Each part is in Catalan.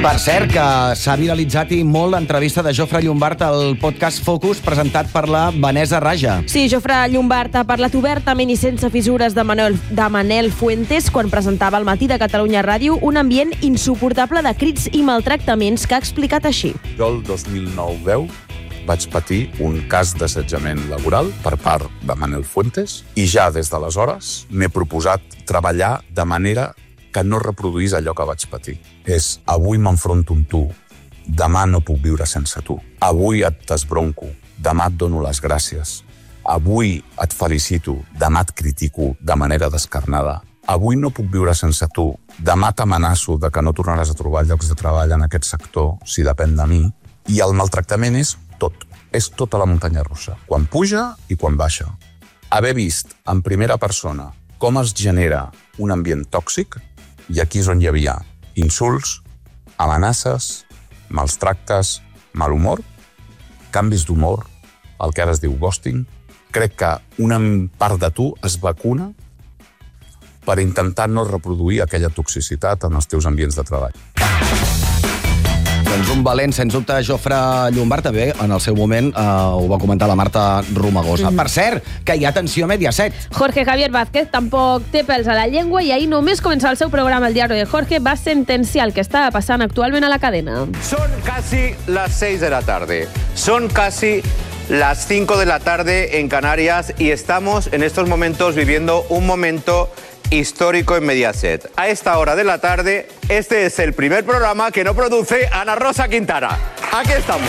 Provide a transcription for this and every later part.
Per cert, que s'ha viralitzat i molt l'entrevista de Jofre Llombart al podcast Focus, presentat per la Vanessa Raja. Sí, Jofre Llombart ha parlat obertament i sense fissures de Manel Fuentes quan presentava al Matí de Catalunya Ràdio un ambient insuportable de crits i maltractaments que ha explicat així. Jo el 2009-10 vaig patir un cas d'assetjament laboral per part de Manel Fuentes i ja des d'aleshores m'he proposat treballar de manera que no reproduís allò que vaig patir. És, avui m'enfronto amb tu, demà no puc viure sense tu. Avui et desbronco, demà et dono les gràcies. Avui et felicito, demà et critico de manera descarnada. Avui no puc viure sense tu, demà t'amenaço de que no tornaràs a trobar llocs de treball en aquest sector si depèn de mi. I el maltractament és tot. És tota la muntanya russa, quan puja i quan baixa. Haver vist en primera persona com es genera un ambient tòxic, i aquí és on hi havia insults, amenaces, mals tractes, mal humor, canvis d'humor, el que ara es diu ghosting. Crec que una part de tu es vacuna per intentar no reproduir aquella toxicitat en els teus ambients de treball. Doncs un valent, sens dubte, Jofre Llombart, també en el seu moment ho va comentar la Marta Romagosa. Per cert, que hi ha atenció a Mediaset. Jorge Javier Vázquez tampoc té pèls a la llengua i ahir només començava el seu programa El Diario de Jorge va sentenciar el que estava passant actualment a la cadena. Son casi las 6 de la tarde. Son casi las 5 de la tarde en Canarias y estamos en estos momentos viviendo un momento histórico en Mediaset. A esta hora de la tarde, este es el primer programa que no produce Ana Rosa Quintana. Aquí estamos.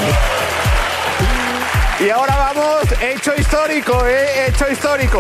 Y ahora vamos, hecho histórico, hecho histórico.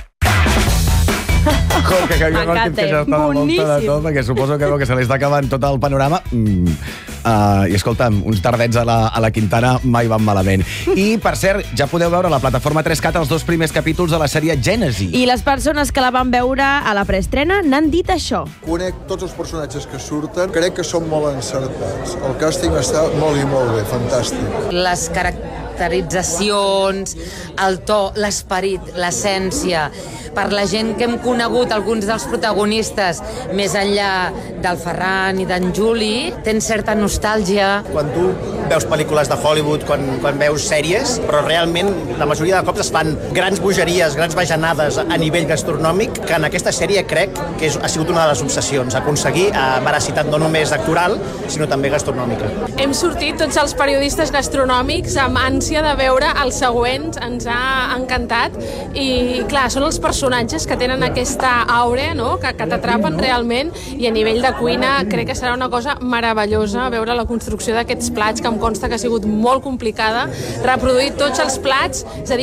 Jorge Javier Vázquez, que ja està de volta de tot, perquè suposo que veu que se li està acabant tot el panorama. I escolta'm, uns tardets a la Quintana mai van malament. I, per cert, ja podeu veure a la plataforma 3CAT els 2 primers capítols de la sèrie Gènesi. I les persones que la van veure a la preestrena n'han dit això. Conec tots els personatges que surten, crec que són molt encertats. El càsting està molt i molt bé, fantàstic. Les caracteritzacions, el to, l'esperit, l'essència. Per la gent que hem conegut alguns dels protagonistes, més enllà del Ferran i d'en Juli, tens certa nostàlgia. Quan tu veus pel·lícules de Hollywood, quan veus sèries, però realment la majoria de cops es fan grans bogeries, grans bajanades a nivell gastronòmic, que en aquesta sèrie crec que ha sigut una de les obsessions, aconseguir veracitat no només actoral, sinó també gastronòmica. Hem sortit tots els periodistes gastronòmics amb ànsia de veure els següents, ens ha encantat, i clar, són els personatges que tenen aquesta aura, no?, que t'atrapen realment, i a nivell de cuina crec que serà una cosa meravellosa veure la construcció d'aquests plats, que em consta que ha sigut molt complicada, reproduir tots els plats, és a dir,